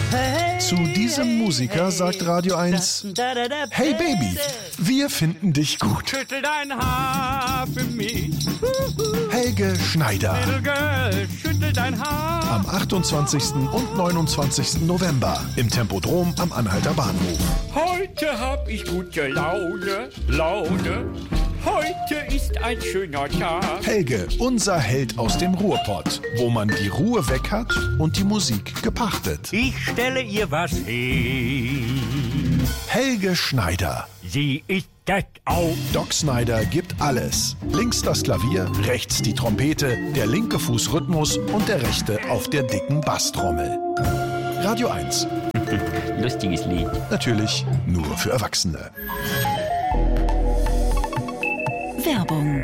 Zu diesem Musiker sagt Radio 1: Hey Baby, wir finden dich gut. Schüttel dein Haar für mich. Helge Schneider. Little girl, schüttel dein Haar. Am 28. und 29. November im Tempodrom am Anhalter Bahnhof. Heute hab ich gute Laune. Heute ist ein schöner Tag. Helge, unser Held aus dem Ruhrpott, wo man die Ruhe weg hat und die Musik gepachtet. Ich stelle ihr was hin. Helge Schneider. Sie ist das auch. Doc Snyder gibt alles. Links das Klavier, rechts die Trompete, der linke Fuß Rhythmus und der rechte auf der dicken Basstrommel. Radio 1. Lustiges Lied. Natürlich nur für Erwachsene. Werbung.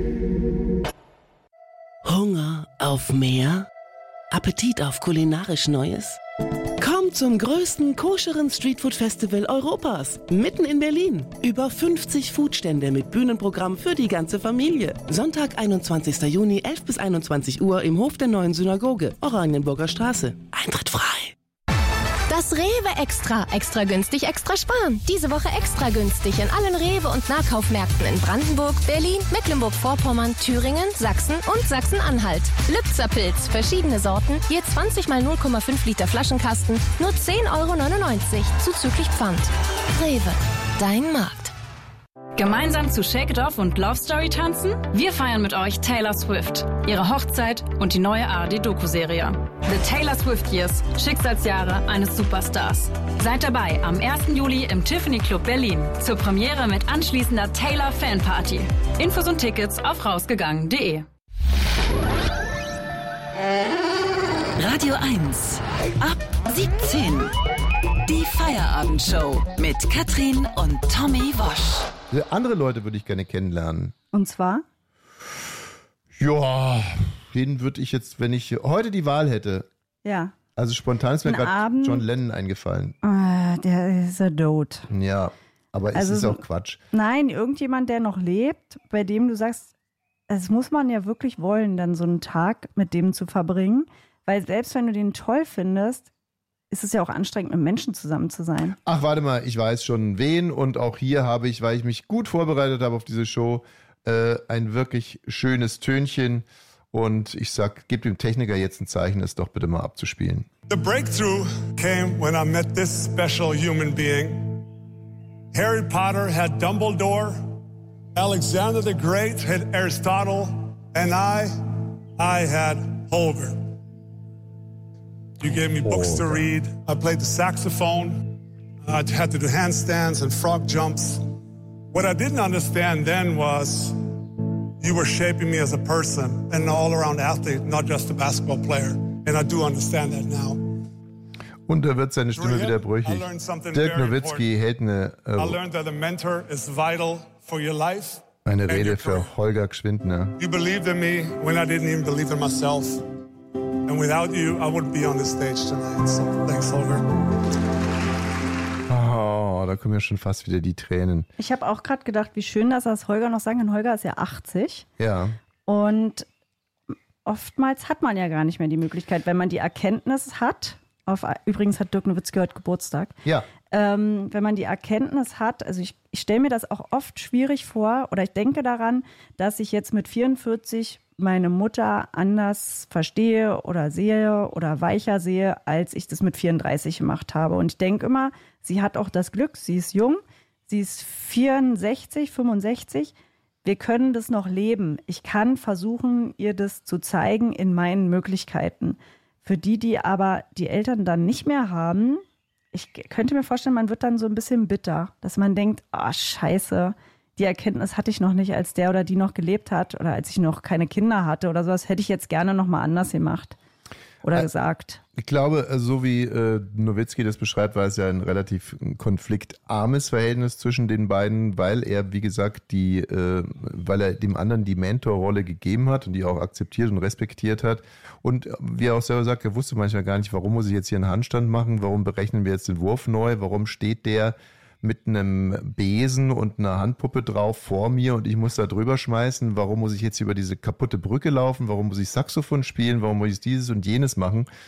Hunger auf mehr? Appetit auf kulinarisch Neues? Kommt zum größten koscheren Streetfood-Festival Europas, mitten in Berlin. Über 50 Foodstände mit Bühnenprogramm für die ganze Familie. Sonntag, 21. Juni, 11 bis 21 Uhr im Hof der Neuen Synagoge, Oranienburger Straße. Eintritt frei. Das Rewe Extra. Extra günstig, extra sparen. Diese Woche extra günstig in allen Rewe- und Nahkaufmärkten in Brandenburg, Berlin, Mecklenburg-Vorpommern, Thüringen, Sachsen und Sachsen-Anhalt. Lübzer Pilz, verschiedene Sorten, je 20 mal 0,5 Liter Flaschenkasten, nur 10,99 € zuzüglich Pfand. Rewe, dein Markt. Gemeinsam zu Shake It Off und Love Story tanzen? Wir feiern mit euch Taylor Swift, ihre Hochzeit und die neue ARD-Doku-Serie. The Taylor Swift Years, Schicksalsjahre eines Superstars. Seid dabei am 1. Juli im Tiffany Club Berlin zur Premiere mit anschließender Taylor Fanparty. Infos und Tickets auf rausgegangen.de. Radio 1. Ab 17. Die Feierabendshow mit Katrin und Tommy Wosch. Andere Leute würde ich gerne kennenlernen. Und zwar? Ja, den würde ich jetzt, wenn ich heute die Wahl hätte. Ja. Also spontan ist mir gerade John Lennon eingefallen. Der ist ja tot. Ja, aber es ist auch Quatsch. Nein, irgendjemand, der noch lebt, bei dem du sagst, es muss man ja wirklich wollen, dann so einen Tag mit dem zu verbringen. Weil selbst wenn du den toll findest, ist es ja auch anstrengend, mit Menschen zusammen zu sein. Ach, warte mal, ich weiß schon wen und auch hier habe ich, weil ich mich gut vorbereitet habe auf diese Show, ein wirklich schönes Tönchen und ich sag, gib dem Techniker jetzt ein Zeichen, es doch bitte mal abzuspielen. The breakthrough came when I met this special human being. Harry Potter had Dumbledore, Alexander the Great had Aristotle, and I had Holger. You gave me books to read. I played the saxophone. I had to do handstands and frog jumps. What I didn't understand then was you were shaping me as a person and an all-around athlete, not just a basketball player. And I do understand that now. Und da wird seine Stimme wieder brüchig. Dirk Nowitzki hält eine Rede für Holger Gschwindner. You believed in me when I didn't even believe in myself. And without you, I wouldn't be on this stage tonight. So thanks, Holger. Oh, da kommen ja schon fast wieder die Tränen. Ich habe auch gerade gedacht, wie schön, dass das Holger noch sagen kann. Holger ist ja 80. Ja. Und oftmals hat man ja gar nicht mehr die Möglichkeit, wenn man die Erkenntnis hat. Übrigens hat Dirk Nowitzki heute Geburtstag. Ja. Wenn man die Erkenntnis hat, also ich stelle mir das auch oft schwierig vor, oder ich denke daran, dass ich jetzt mit 44 meine Mutter anders verstehe oder sehe oder weicher sehe, als ich das mit 34 gemacht habe. Und ich denke immer, sie hat auch das Glück, sie ist jung, sie ist 64, 65. Wir können das noch leben. Ich kann versuchen, ihr das zu zeigen in meinen Möglichkeiten. Für die aber die Eltern dann nicht mehr haben, ich könnte mir vorstellen, man wird dann so ein bisschen bitter, dass man denkt, scheiße, die Erkenntnis hatte ich noch nicht, als der oder die noch gelebt hat oder als ich noch keine Kinder hatte oder sowas, hätte ich jetzt gerne noch mal anders gemacht oder gesagt. Ich glaube, so wie Nowitzki das beschreibt, war es ja ein relativ konfliktarmes Verhältnis zwischen den beiden, weil er, wie gesagt, weil er dem anderen die Mentorrolle gegeben hat und die auch akzeptiert und respektiert hat. Und wie er auch selber sagt, er wusste manchmal gar nicht, warum muss ich jetzt hier einen Handstand machen, warum berechnen wir jetzt den Wurf neu, warum steht der mit einem Besen und einer Handpuppe drauf vor mir und ich muss da drüber schmeißen, warum muss ich jetzt über diese kaputte Brücke laufen, warum muss ich Saxophon spielen, warum muss ich dieses und jenes machen.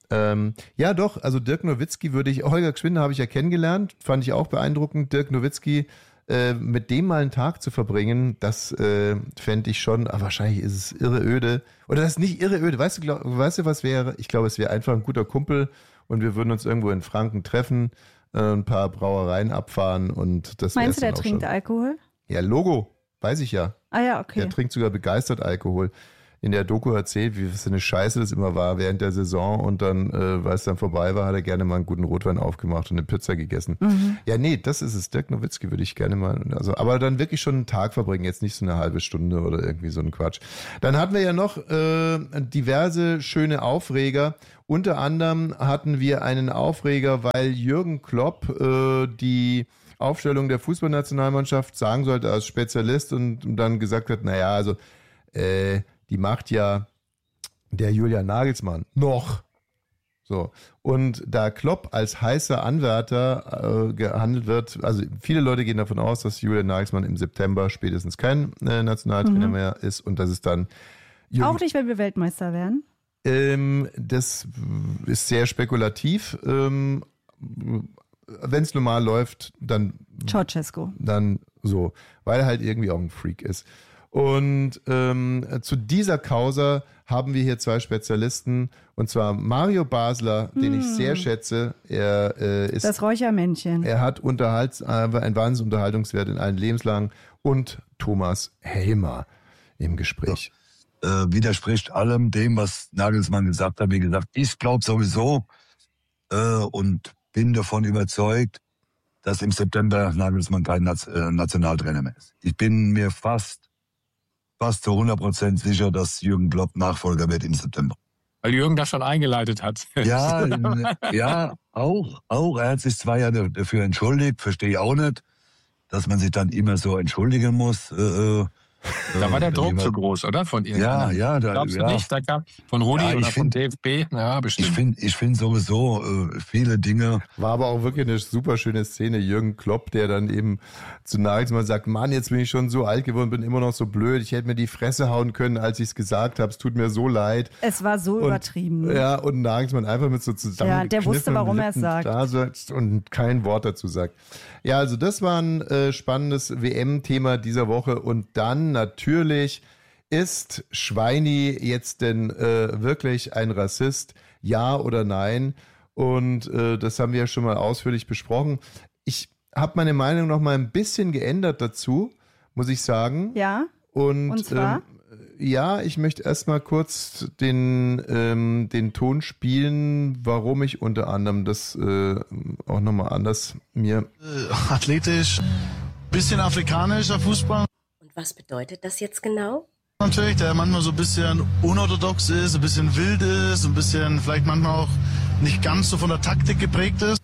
Ja, doch, also Dirk Nowitzki Holger Gschwinde habe ich ja kennengelernt, fand ich auch beeindruckend. Dirk Nowitzki, mit dem mal einen Tag zu verbringen, das fände ich schon, aber wahrscheinlich ist es irre öde. Oder das ist nicht irre öde, weißt du, was wäre? Ich glaube, es wäre einfach ein guter Kumpel und wir würden uns irgendwo in Franken treffen, ein paar Brauereien abfahren und das wäre Meinst du, der trinkt schon. Alkohol? Ja, Logo, weiß ich ja. Ah ja, okay. Der trinkt sogar begeistert Alkohol. In der Doku erzählt, wie was für eine Scheiße das immer war während der Saison und dann, weil es dann vorbei war, hat er gerne mal einen guten Rotwein aufgemacht und eine Pizza gegessen. Ja, nee, das ist es. Dirk Nowitzki würde ich gerne mal, aber dann wirklich schon einen Tag verbringen, jetzt nicht so eine halbe Stunde oder irgendwie so ein Quatsch. Dann hatten wir ja noch diverse schöne Aufreger. Unter anderem hatten wir einen Aufreger, weil Jürgen Klopp die Aufstellung der Fußballnationalmannschaft sagen sollte als Spezialist und dann gesagt hat, naja, also die macht ja der Julian Nagelsmann noch. So. Und da Klopp als heißer Anwärter gehandelt wird, also viele Leute gehen davon aus, dass Julian Nagelsmann im September spätestens kein Nationaltrainer mehr ist und dass es dann auch nicht, wenn wir Weltmeister werden? Das ist sehr spekulativ. Wenn es normal läuft, dann Ceausescu. Dann so, weil er halt irgendwie auch ein Freak ist. Und zu dieser Causa haben wir hier zwei Spezialisten, und zwar Mario Basler, den ich sehr schätze. Er ist das Räuchermännchen. Er hat einen Wahnsinnsunterhaltungswert in allen Lebenslagen, und Thomas Helmer im Gespräch. Widerspricht allem dem, was Nagelsmann gesagt hat. Wie gesagt, ich glaube sowieso und bin davon überzeugt, dass im September Nagelsmann kein Nationaltrainer mehr ist. Ich bin mir fast zu 100% sicher, dass Jürgen Klopp Nachfolger wird im September. Weil Jürgen das schon eingeleitet hat. Ja, auch. Er hat sich zwar ja dafür entschuldigt, verstehe ich auch nicht, dass man sich dann immer so entschuldigen muss. Da war der Druck zu groß, oder? Von irgendjemandem. Ja. Glaubst du nicht? Da kam von Rudi oder von DFB? Ja, bestimmt. Ich finde sowieso viele Dinge. War aber auch wirklich eine super schöne Szene. Jürgen Klopp, der dann eben zu Nagelsmann sagt, Mann, jetzt bin ich schon so alt geworden, bin immer noch so blöd. Ich hätte mir die Fresse hauen können, als ich es gesagt habe. Es tut mir so leid. Es war so übertrieben. Ja, und Nagelsmann einfach mit so zusammen. Ja, der wusste, warum er es sagt. Da sitzt und kein Wort dazu sagt. Ja, also das war ein spannendes WM-Thema dieser Woche. Und dann natürlich, ist Schweini jetzt denn wirklich ein Rassist? Ja oder nein? Und das haben wir ja schon mal ausführlich besprochen. Ich habe meine Meinung noch mal ein bisschen geändert dazu, muss ich sagen. Ja. Und zwar? Ja, ich möchte erstmal kurz den Ton spielen, warum ich unter anderem das auch nochmal anders mir... Athletisch, bisschen afrikanischer Fußball. Und was bedeutet das jetzt genau? Natürlich, der manchmal so ein bisschen unorthodox ist, ein bisschen wild ist, ein bisschen vielleicht manchmal auch nicht ganz so von der Taktik geprägt ist.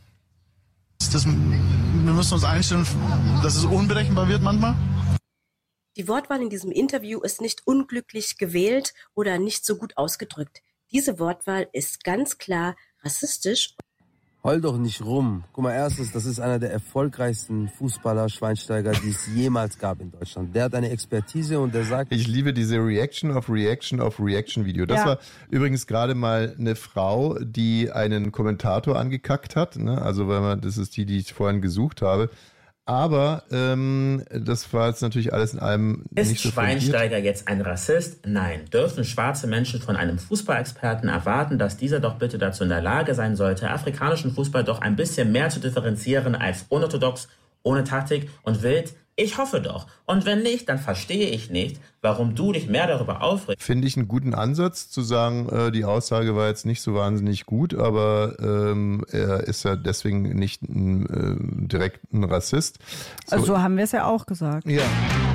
Wir müssen uns einstellen, dass es unberechenbar wird manchmal. Die Wortwahl in diesem Interview ist nicht unglücklich gewählt oder nicht so gut ausgedrückt. Diese Wortwahl ist ganz klar rassistisch. Heul doch nicht rum. Guck mal, erstens, das ist einer der erfolgreichsten Fußballer, Schweinsteiger, die es jemals gab in Deutschland. Der hat eine Expertise und der sagt... Ich liebe diese Reaction of Reaction of Reaction Video. Das war übrigens gerade mal eine Frau, die einen Kommentator angekackt hat. Ne? Also, das ist die ich vorhin gesucht habe. Aber das war jetzt natürlich alles in allem nicht so Ist Schweinsteiger jetzt ein Rassist? Nein. Dürfen schwarze Menschen von einem Fußballexperten erwarten, dass dieser doch bitte dazu in der Lage sein sollte, afrikanischen Fußball doch ein bisschen mehr zu differenzieren als unorthodox, ohne Taktik und wild? Ich hoffe doch. Und wenn nicht, dann verstehe ich nicht, warum du dich mehr darüber aufregst. Finde ich einen guten Ansatz, zu sagen, die Aussage war jetzt nicht so wahnsinnig gut, aber er ist ja deswegen nicht direkt ein Rassist. Also so haben wir es ja auch gesagt. Ja.